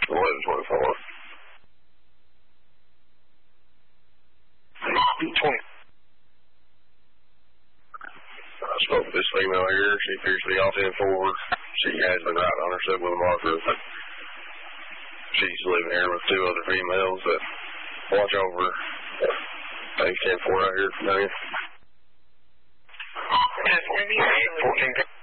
1124. 20. I spoke to this female here. She appears to be off in forward. She has been riding on her sub with a marker. She's living here with 2 other females that watch over page 10-4 right here. Down here. 14.